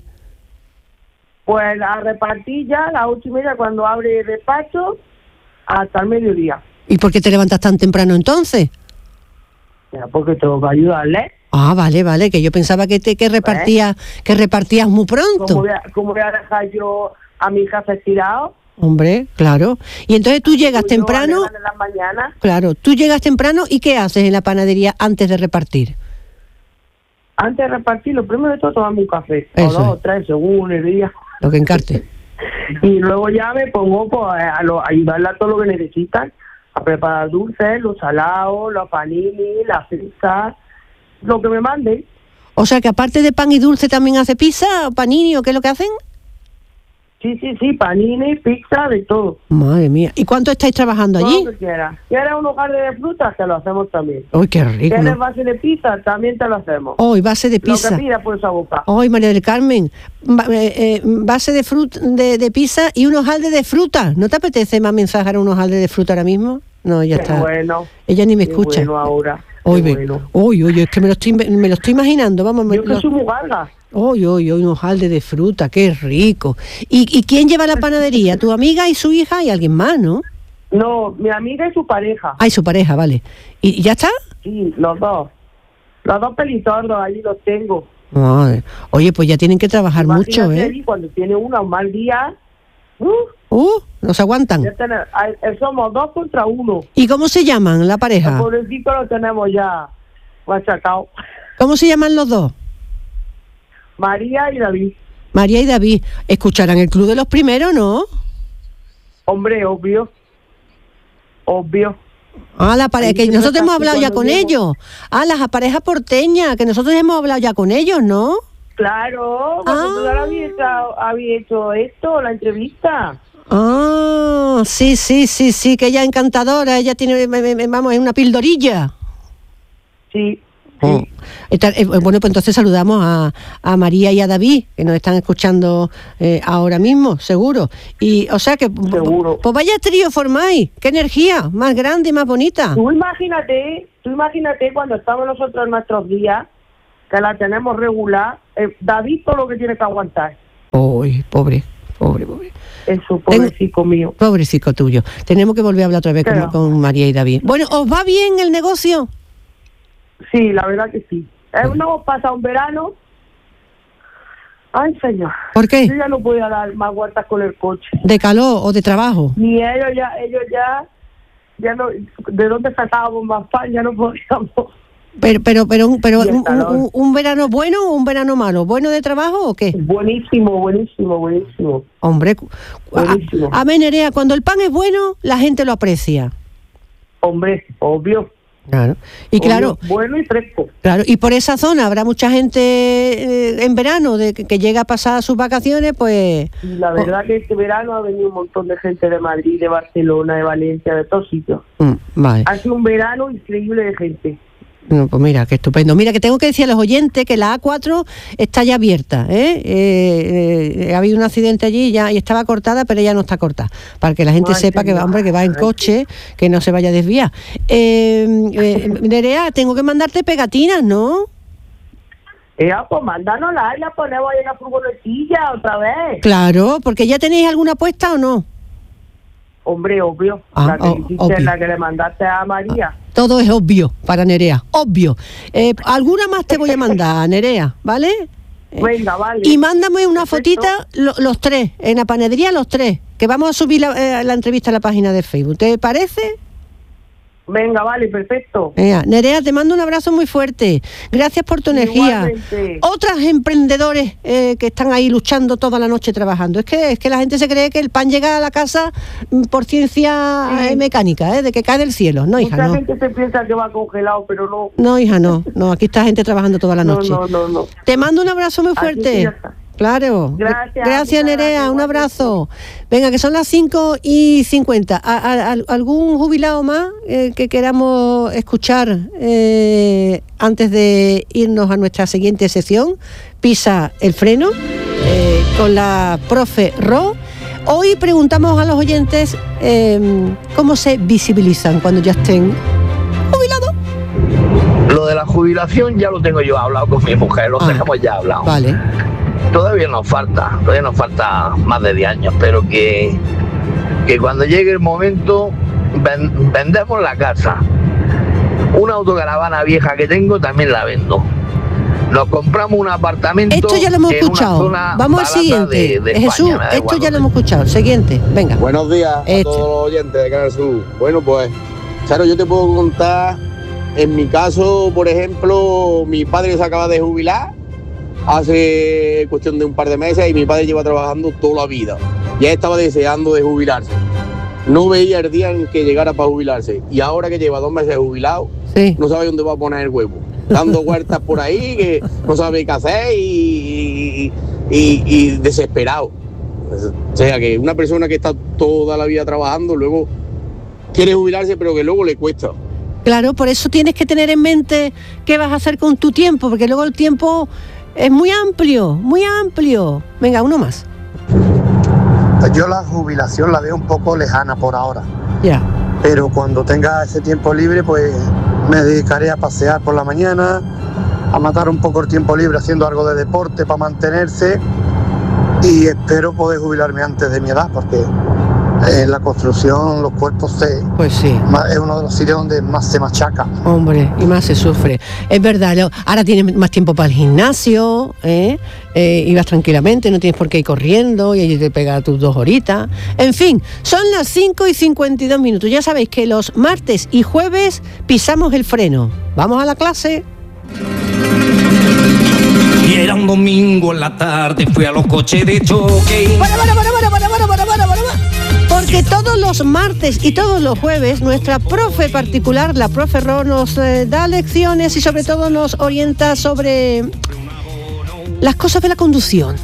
S16: Pues a repartir ya a las ocho y media cuando abre el despacho hasta el mediodía.
S1: ¿Y por qué te levantas tan temprano entonces?
S16: Ya, porque tengo que ayudarle.
S1: Ah, vale, vale, que yo pensaba que te que repartías ¿Eh? que repartías muy pronto.
S16: ¿Cómo voy, a, ¿Cómo voy a dejar yo a mi hija estirado?
S1: Hombre, claro. Y entonces tú llegas
S16: yo
S1: temprano.
S16: En la mañana.
S1: Claro, tú llegas temprano y ¿qué haces en la panadería antes de repartir?
S16: Antes de repartir, lo primero de todo, tomarme un café.
S1: Eso
S16: o dos, tres, según el día.
S1: Lo que encarte.
S16: Y luego ya me pongo pues, a, lo, a ayudarle a todo lo que necesitan. A preparar dulces, los salados, los panini, las pizzas, lo que me manden.
S1: O sea que aparte de pan y dulce también hace pizza, o panini, o qué es lo que hacen.
S16: Sí, sí, sí, panini, pizza, de todo.
S1: Madre mía. ¿Y cuánto estáis trabajando allí?
S16: Todo lo que quieras. ¿Quieres un hogar de frutas? Te lo hacemos también.
S1: ¡Ay, qué rico!
S16: ¿Quieres
S1: ¿no?
S16: base de pizza? También te lo hacemos.
S1: ¡Ay, base de pizza!
S16: Lo que pidas por esa boca.
S1: ¡Ay, María del Carmen! Ba eh, eh, base de, frut de, de pizza y un hojaldre de fruta. ¿No te apetece más mensajar un hojaldre de fruta ahora mismo? No, ya
S16: qué
S1: está.
S16: Bueno.
S1: Ella ni me
S16: qué
S1: escucha.
S16: Bueno ahora.
S1: Uy,
S16: bueno.
S1: uy, uy, es que me lo estoy, me lo estoy imaginando. Vamos,
S16: Yo
S1: me,
S16: que soy muy galga.
S1: Uy, uy, uy, un hojaldre de fruta, qué rico. ¿Y, ¿Y quién lleva la panadería? ¿Tu amiga y su hija y alguien más, no?
S16: No, mi amiga y su pareja.
S1: Ah, y su pareja, vale. ¿Y, y ya está?
S16: Sí, los dos. Los dos pelitordos, allí los tengo.
S1: Madre. Oye, pues ya tienen que trabajar
S16: Imagínate
S1: mucho, ¿eh?
S16: Allí, cuando tiene uno un mal día, uh,
S1: uh no se aguantan.
S16: ya tenemos, somos dos contra uno.
S1: ¿Y cómo se llaman la pareja?
S16: El pobrecito lo tenemos ya machacado.
S1: ¿Cómo se llaman los dos?
S16: María y David.
S1: María y David. Escucharán el Club de los Primeros, ¿no?
S16: Hombre, obvio. Obvio.
S1: Ah, la pareja, que nosotros hemos hablado ya con
S16: llego.
S1: ellos. Ah, las parejas porteñas, que nosotros hemos hablado ya con ellos, ¿no?
S16: Claro, vosotros
S1: Ah.
S16: habéis hecho, habéis hecho esto, la entrevista.
S1: Ah, sí, sí, sí, sí, que ella es encantadora, ella tiene, vamos, es una pildorilla.
S16: Sí.
S1: Oh. Está, eh, bueno, pues entonces saludamos a, a María y a David, que nos están escuchando eh, ahora mismo, seguro. Y, o sea que,
S16: seguro.
S1: Pues vaya trío formáis, qué energía, más grande y más bonita.
S16: Tú imagínate, tú imagínate cuando estamos nosotros en nuestros días, que la tenemos regular, eh, David todo lo que tiene que aguantar.
S1: Uy, pobre, pobre, pobre.
S16: Eso, pobrecito mío.
S1: Pobrecito tuyo. Tenemos que volver a hablar otra vez con,
S16: Claro.
S1: con María y David. Bueno, ¿os va bien el negocio?
S16: Sí, la verdad que sí. Eh, no hemos pasado un verano. Ay, señor.
S1: ¿Por qué?
S16: Yo ya no podía dar más vueltas con el coche.
S1: ¿De calor o de trabajo?
S16: Ni ellos ya, ellos ya, ya no, de dónde sacábamos más pan, ya no podíamos.
S1: Pero, pero, pero, un, pero
S16: Y el
S1: un,
S16: calor.
S1: un, un verano bueno o un verano malo, ¿bueno de trabajo o qué?
S16: Buenísimo, buenísimo, buenísimo.
S1: Hombre, cu-
S16: Buenísimo.
S1: a, a ver, Nerea, cuando el pan es bueno, la gente lo aprecia.
S16: Hombre, obvio.
S1: Claro. Y claro,
S16: Obvio, bueno y fresco.
S1: claro, y por esa zona habrá mucha gente eh, en verano de que, que llega a pasar sus vacaciones, pues.
S16: Y la verdad que este verano ha venido un montón de gente de Madrid, de Barcelona, de Valencia, de todos sitios.
S1: Mm, vale.
S16: Ha sido un verano increíble de gente.
S1: No, pues mira, qué estupendo. Mira, que tengo que decir a los oyentes que la A cuatro está ya abierta, ¿eh? Eh, eh, ha habido un accidente allí ya y estaba cortada, pero ya no está cortada. Para que la gente
S16: Ay,
S1: sepa que,
S16: señor.
S1: hombre, que va en coche, que no se vaya a desviar. Eh, eh, Nerea, tengo que mandarte pegatinas, ¿no?
S16: Eh, pues mándanosla y la ponemos ahí en la furgonetilla otra vez.
S1: Claro, porque ya tenéis alguna puesta o no.
S16: Hombre, obvio.
S1: Ah,
S16: la que
S1: oh,
S16: hiciste,
S1: obvio.
S16: la que le mandaste a María.
S1: Todo es obvio para Nerea, obvio. Eh, alguna más te voy a mandar, Nerea, ¿vale?
S16: Venga, vale.
S1: Y mándame una
S16: Perfecto.
S1: fotita, lo, los tres, en la panadería los tres, que vamos a subir la, eh, la entrevista a la página de Facebook. ¿Te parece?
S16: Venga, vale, perfecto.
S1: Venga, Nerea, te mando un abrazo muy fuerte. Gracias por tu energía.
S16: Igualmente.
S1: Otras emprendedores eh, que están ahí luchando toda la noche trabajando. Es que es que la gente se cree que el pan llega a la casa mm, por ciencia
S16: Sí.
S1: eh, mecánica, eh, de que cae del cielo. No, hija,
S16: Mucha
S1: no.
S16: gente se piensa que va congelado, pero no.
S1: No, hija, no. No, aquí está gente trabajando toda la
S16: No,
S1: noche.
S16: no, no, no.
S1: Te mando un abrazo muy
S16: Así
S1: fuerte.
S16: que ya está.
S1: Claro.
S16: Gracias,
S1: Gracias,
S16: muchas
S1: Nerea.
S16: gracias,
S1: Un abrazo. Venga, que son las cinco y cincuenta. ¿A- a- a- ¿Algún jubilado más eh, que queramos escuchar eh, antes de irnos a nuestra siguiente sección? Pisa el freno eh, con la profe Ro. Hoy preguntamos a los oyentes eh, cómo se visibilizan cuando ya estén jubilados.
S15: Lo de la jubilación ya lo tengo yo hablado con mi mujer, lo
S1: Ah,
S15: tenemos ya hablado.
S1: Vale.
S15: Todavía nos falta, todavía nos falta más de diez años, pero que, que cuando llegue el momento ven- vendemos la casa. Una autocaravana vieja que tengo también la vendo. Nos compramos un apartamento.
S1: Esto ya lo hemos
S15: en una
S1: escuchado.
S15: zona
S1: Vamos al
S15: barata
S1: siguiente.
S15: de- de
S1: Jesús,
S15: España, me da
S1: esto
S15: igual
S1: ya lo
S15: dónde.
S1: hemos escuchado. Siguiente, venga.
S17: Buenos días a
S1: Este.
S17: todos los oyentes de Canal Sur. Bueno, pues, Charo, yo te puedo contar, en mi caso, por ejemplo, mi padre se acaba de jubilar hace cuestión de un par de meses y mi padre lleva trabajando toda la vida. Ya estaba deseando de jubilarse. No veía el día en que llegara para jubilarse. Y ahora que lleva dos meses jubilado,
S1: Sí.
S17: no sabe dónde va a poner el huevo. Dando vueltas por ahí, que no sabe qué hacer y, y- y desesperado. O sea, que una persona que está toda la vida trabajando, luego quiere jubilarse, pero que luego le cuesta.
S1: Claro, por eso tienes que tener en mente qué vas a hacer con tu tiempo, porque luego el tiempo es muy amplio, muy amplio. Venga, uno más.
S8: Pues yo la jubilación la veo un poco lejana por ahora,
S1: Ya.
S8: pero cuando tenga ese tiempo libre, pues me dedicaré a pasear por la mañana, a matar un poco el tiempo libre haciendo algo de deporte para mantenerse y espero poder jubilarme antes de mi edad, porque en la construcción los cuerpos se,
S1: Pues sí.
S8: ma- es uno de los sitios donde más se machaca.
S1: Hombre, y más se sufre. Es verdad, lo- ahora tienes más tiempo para el gimnasio, ¿eh? Eh, y vas tranquilamente, no tienes por qué ir corriendo y allí te pegas tus dos horitas. En fin, son las cinco y cincuenta y dos minutos. Ya sabéis que los martes y jueves pisamos el freno. ¿Vamos a la clase?
S12: Y era un domingo en la tarde, fui a los coches de choque.
S1: Para, para, para, para, para, para, para, para, para. Porque todos los martes y todos los jueves nuestra profe particular, la profe Ro, nos eh, da lecciones y sobre todo nos orienta sobre las cosas de la conducción.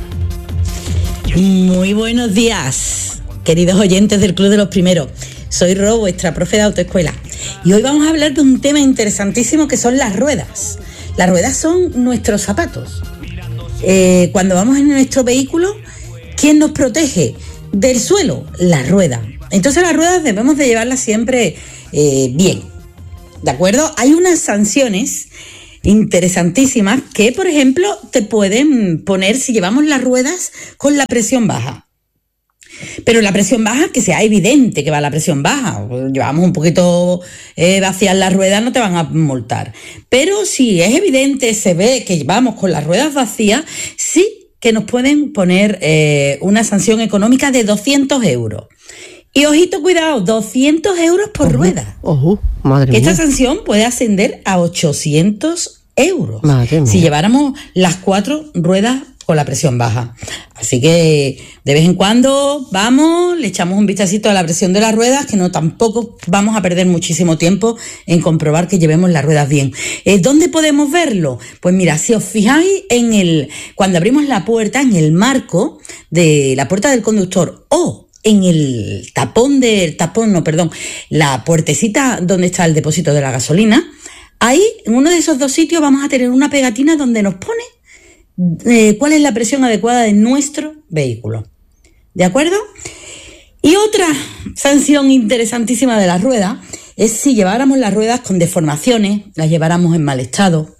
S18: Muy buenos días, queridos oyentes del Club de los Primeros. Soy Ro, vuestra profe de autoescuela. Y hoy vamos a hablar de un tema interesantísimo que son las ruedas. Las ruedas son nuestros zapatos. Eh, cuando vamos en nuestro vehículo, ¿quién nos protege del suelo? La rueda. Entonces las ruedas debemos de llevarlas siempre eh, bien. ¿De acuerdo? Hay unas sanciones interesantísimas que, por ejemplo, te pueden poner si llevamos las ruedas con la presión baja. Pero la presión baja, que sea evidente que va la presión baja. Llevamos un poquito eh, vacías las ruedas, no te van a multar. Pero si es evidente, se ve que llevamos con las ruedas vacías, sí que nos pueden poner eh, una sanción económica de doscientos euros. Y ojito, cuidado, doscientos euros por
S1: Ojo,
S18: rueda.
S1: Ojo, madre
S18: Esta
S1: mía.
S18: sanción puede ascender a ochocientos euros
S1: Madre mía.
S18: si lleváramos las cuatro ruedas con la presión baja. Así que de vez en cuando vamos, le echamos un vistacito a la presión de las ruedas, que no tampoco vamos a perder muchísimo tiempo en comprobar que llevemos las ruedas bien. Eh, ¿Dónde podemos verlo? Pues mira, si os fijáis en el, cuando abrimos la puerta, en el marco de la puerta del conductor o en el tapón del tapón, no, perdón, la puertecita donde está el depósito de la gasolina, ahí en uno de esos dos sitios vamos a tener una pegatina donde nos pone Eh, cuál es la presión adecuada de nuestro vehículo. ¿De acuerdo? Y otra sanción interesantísima de las ruedas es si lleváramos las ruedas con deformaciones, las lleváramos en mal estado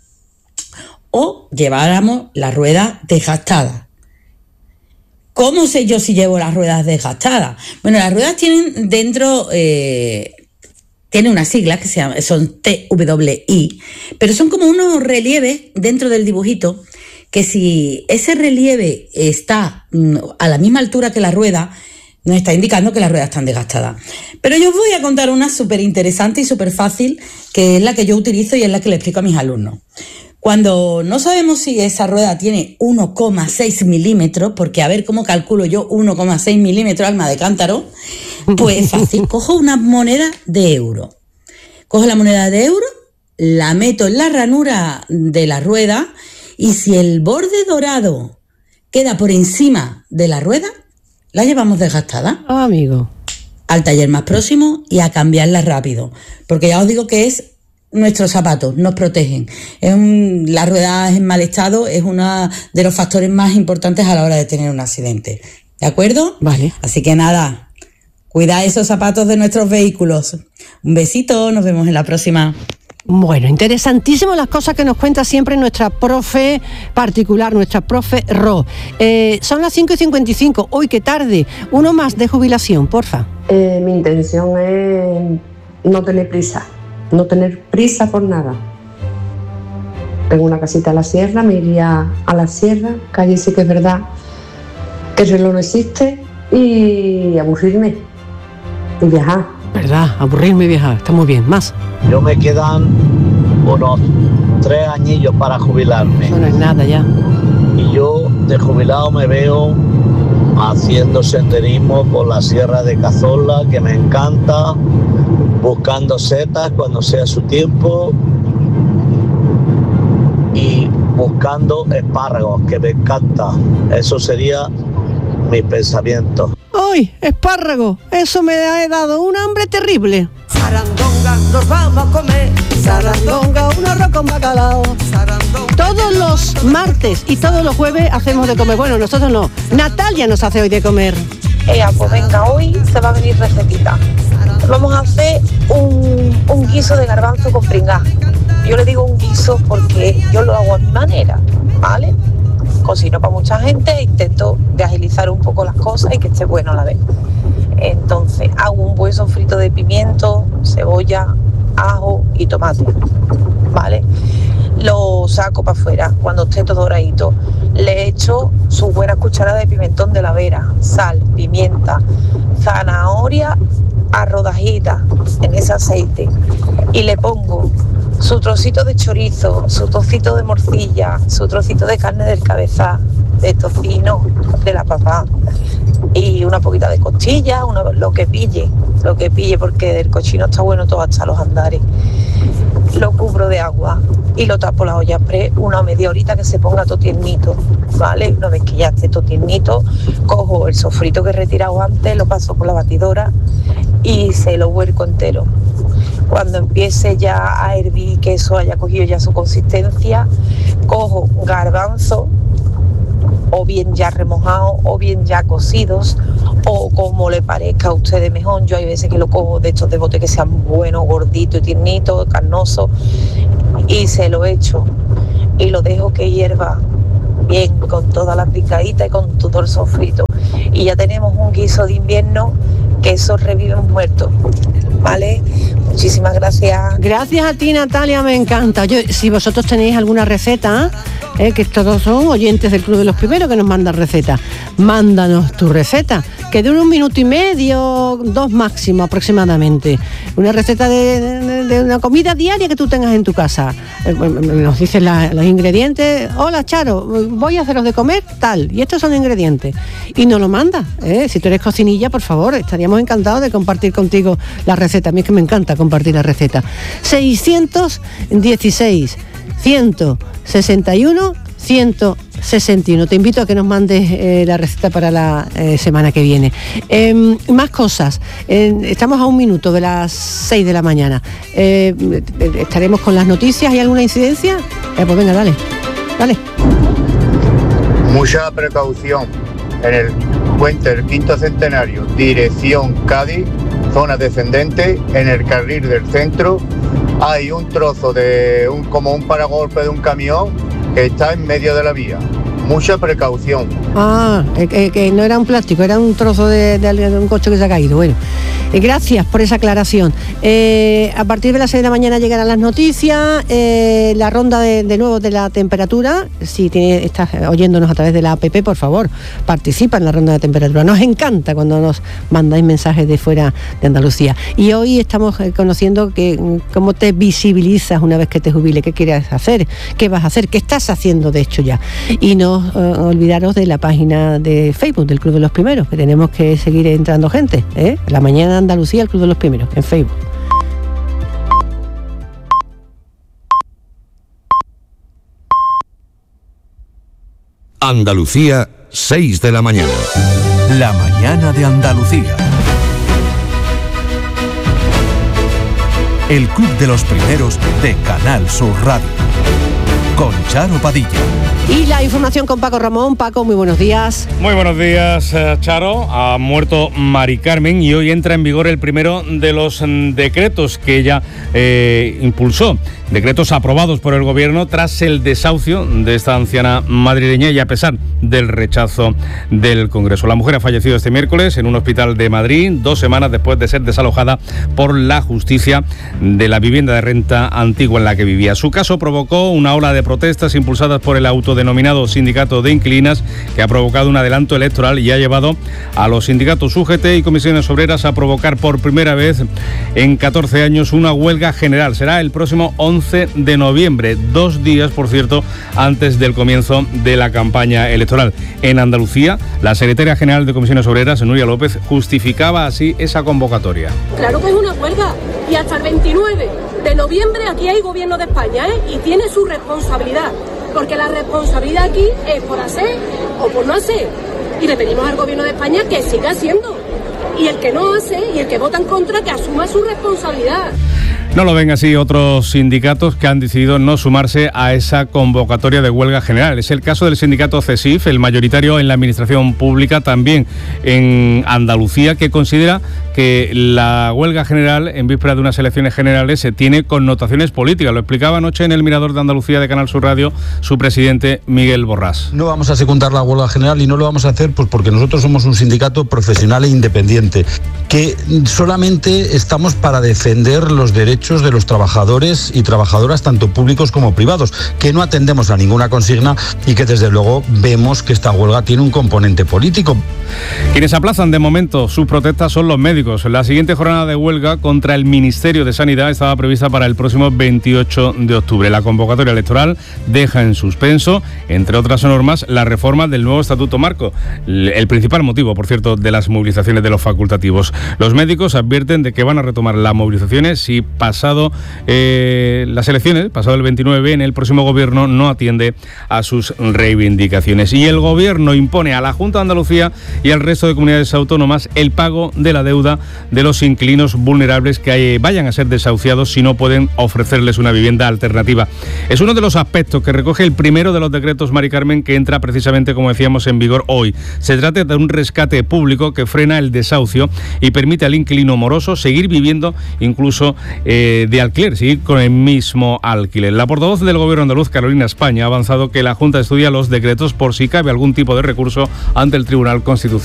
S18: o lleváramos las ruedas desgastadas. ¿Cómo sé yo si llevo las ruedas desgastadas? Bueno, las ruedas tienen dentro... Eh, tiene unas siglas que se llaman, son T W I, pero son como unos relieves dentro del dibujito que si ese relieve está mm, a la misma altura que la rueda, nos está indicando que las ruedas están desgastadas. Pero yo os voy a contar una súper interesante y súper fácil, que es la que yo utilizo y es la que le explico a mis alumnos. Cuando no sabemos si esa rueda tiene uno coma seis milímetros, porque a ver cómo calculo yo uno coma seis milímetros, alma de cántaro, pues fácil, cojo una moneda de euro. Cojo la moneda de euro, la meto en la ranura de la rueda y si el borde dorado queda por encima de la rueda, la llevamos desgastada.
S1: Ah, amigo.
S18: Al taller más próximo y a cambiarla rápido, porque ya os digo que es nuestros zapatos, nos protegen. Es un, la rueda en mal estado es uno de los factores más importantes a la hora de tener un accidente. ¿De acuerdo?
S1: Vale.
S18: Así que nada, cuidad esos zapatos de nuestros vehículos. Un besito, nos vemos en la próxima.
S1: Bueno, interesantísimo las cosas que nos cuenta siempre nuestra profe particular, nuestra profe Ro. Eh, son las cinco y cincuenta y cinco, uy, qué tarde. Uno más de jubilación, porfa.
S19: Eh, mi intención es no tener prisa, no tener prisa por nada. Tengo una casita a la sierra, me iría a la sierra, que allí sí que es verdad que el reloj no existe, y aburrirme y viajar.
S1: ¿Verdad? Aburrirme y viajar, está muy bien. Más.
S20: Yo me quedan unos tres añillos para jubilarme.
S1: Eso no es nada ya.
S20: Y yo de jubilado me veo haciendo senderismo por la Sierra de Cazorla, que me encanta, buscando setas cuando sea su tiempo y buscando espárragos, que me encanta. Eso sería mi pensamiento.
S1: ¡Ay, espárrago! Eso me ha dado un hambre terrible.
S3: Sarandonga, nos vamos a comer.
S1: Sarandonga, un arroz con bacalao. Sarandonga. Todos los martes y todos los jueves hacemos de comer. Bueno, nosotros no. Natalia nos hace hoy de comer.
S21: Ea, pues venga, hoy se va a venir recetita. Vamos a hacer un, un guiso de garbanzo con pringá. Yo le digo un guiso porque yo lo hago a mi manera, ¿vale? Cocino para mucha gente e intento de agilizar un poco las cosas y que esté bueno a la vez. Entonces hago un buen sofrito de pimiento, cebolla, ajo y tomate, ¿vale? Lo saco para afuera cuando esté todo doradito. Le echo sus buenas cucharadas de pimentón de la vera, sal, pimienta, zanahoria a rodajitas en ese aceite y le pongo su trocito de chorizo, su trocito de morcilla, su trocito de carne del cabeza, de tocino, de la papa y una poquita de costilla, una, lo que pille, lo que pille porque del cochino está bueno todo hasta los andares. Lo cubro de agua y lo tapo la olla pre una media horita que se ponga todo tiernito, ¿vale? Una vez que ya esté todo tiernito, cojo el sofrito que he retirado antes, lo paso por la batidora y se lo vuelco entero. Cuando empiece ya a hervir, que eso haya cogido ya su consistencia, cojo garbanzo, o bien ya remojados, o bien ya cocidos, o como le parezca a ustedes mejor. Yo hay veces que lo cojo de estos de bote que sean buenos, gorditos y tiernitos, carnosos, y se lo echo y lo dejo que hierva bien con toda la picadita y con todo el sofrito. Y ya tenemos un guiso de invierno que eso revive un muerto, ¿vale? Muchísimas gracias.
S1: Gracias a ti, Natalia, me encanta. Yo, si vosotros tenéis alguna receta, eh, que todos son oyentes del Club de los Primeros que nos mandan recetas, mándanos tu receta, que dure un minuto y medio, dos máximo aproximadamente. Una receta de, de, de una comida diaria que tú tengas en tu casa. Eh, nos dices la, los ingredientes. Hola, Charo, voy a haceros de comer, tal, y estos son los ingredientes. Y nos lo mandas, ¿eh? Si tú eres cocinilla, por favor, estaríamos encantados de compartir contigo la receta. A mí es que me encanta compartir la receta. seiscientos dieciséis, ciento sesenta y uno, ciento sesenta y uno. Te invito a que nos mandes eh, la receta para la eh, semana que viene. Eh, más cosas. Eh, estamos a un minuto de las seis de la mañana. Eh, estaremos con las noticias. ¿Hay alguna incidencia? Eh, pues venga, dale. Dale.
S22: Mucha precaución en el puente del quinto centenario, dirección Cádiz, zona descendente. En el carril del centro hay un trozo de un como un paragolpe de un camión que está en medio de la vía. Mucha precaución.
S1: Ah, eh, que no era un plástico, era un trozo de, de, de un coche que se ha caído. Bueno, Eh, gracias por esa aclaración. Eh, a partir de las seis de la mañana llegarán las noticias, eh, la ronda de, de nuevo de la temperatura. Si tiene, estás oyéndonos a través de la app, por favor, participa en la ronda de temperatura. Nos encanta cuando nos mandáis mensajes de fuera de Andalucía. Y hoy estamos conociendo que cómo te visibilizas una vez que te jubiles, qué quieres hacer, qué vas a hacer, qué estás haciendo de hecho ya. Y no eh, olvidaros de la página de Facebook del Club de los Primeros, que tenemos que seguir entrando gente, ¿eh? La mañana de Andalucía, el Club de los Primeros, en Facebook.
S9: Andalucía, seis de la mañana. La mañana de Andalucía. El Club de los Primeros de Canal Sur Radio. Con Charo Padilla.
S1: Y la información con Paco Ramón. Paco, muy buenos días.
S4: Muy buenos días, Charo. Ha muerto Mari Carmen y hoy entra en vigor el primero de los decretos que ella eh, impulsó. Decretos aprobados por el Gobierno tras el desahucio de esta anciana madrileña y a pesar del rechazo del Congreso. La mujer ha fallecido este miércoles en un hospital de Madrid, dos semanas después de ser desalojada por la justicia de la vivienda de renta antigua en la que vivía. Su caso provocó una ola de protestas impulsadas por el autodenominado Sindicato de Inquilinas, que ha provocado un adelanto electoral y ha llevado a los sindicatos U G T y comisiones obreras a provocar por primera vez en catorce años una huelga general. Será el próximo once de noviembre, dos días, por cierto, antes del comienzo de la campaña electoral. En Andalucía, la secretaria general de Comisiones Obreras, Nuria López, justificaba así esa convocatoria.
S5: Claro que es una huelga y hasta el veintinueve de noviembre aquí hay gobierno de España, ¿eh? Y tiene su responsabilidad, porque la responsabilidad aquí es por hacer o por no hacer. Y le pedimos al gobierno de España que siga haciendo. Y el que no hace y el que vota en contra, que asuma su responsabilidad.
S4: No lo ven así otros sindicatos que han decidido no sumarse a esa convocatoria de huelga general. Es el caso del sindicato CESIF, el mayoritario en la administración pública, también en Andalucía, que considera que la huelga general en víspera de unas elecciones generales se tiene connotaciones políticas. Lo explicaba anoche en el Mirador de Andalucía de Canal Sur Radio su presidente Miguel Borrás.
S23: No vamos a secundar la huelga general y no lo vamos a hacer pues porque nosotros somos un sindicato profesional e independiente, que solamente estamos para defender los derechos de los trabajadores y trabajadoras, tanto públicos como privados, que no atendemos a ninguna consigna y que desde luego vemos que esta huelga tiene un componente político.
S4: Quienes aplazan de momento sus protestas son los médicos. La siguiente jornada de huelga contra el Ministerio de Sanidad estaba prevista para el próximo veintiocho de octubre. La convocatoria electoral deja en suspenso, entre otras normas, la reforma del nuevo Estatuto Marco, el principal motivo, por cierto, de las movilizaciones de los facultativos. Los médicos advierten de que van a retomar las movilizaciones si pasado eh, las elecciones, pasado el veintinueve, en el próximo gobierno no atiende a sus reivindicaciones. Y el gobierno impone a la Junta de Andalucía y al resto de comunidades autónomas el pago de la deuda de los inquilinos vulnerables que vayan a ser desahuciados si no pueden ofrecerles una vivienda alternativa. Es uno de los aspectos que recoge el primero de los decretos, Mari Carmen, que entra precisamente, como decíamos, en vigor hoy. Se trata de un rescate público que frena el desahucio y permite al inquilino moroso seguir viviendo incluso eh, de alquiler, seguir con el mismo alquiler. La portavoz del Gobierno andaluz, Carolina España, ha avanzado que la Junta estudia los decretos por si cabe algún tipo de recurso ante el Tribunal Constitucional.